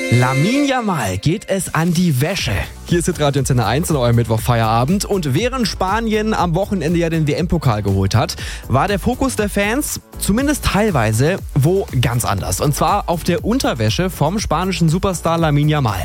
Lamine Yamal geht es an die Wäsche. Hier ist Hitradio Antenne 1 in eurem Mittwoch-Feierabend. Und während Spanien am Wochenende ja den WM-Pokal geholt hat, war der Fokus der Fans, zumindest teilweise, wo ganz anders. Und zwar auf der Unterwäsche vom spanischen Superstar Lamine Yamal.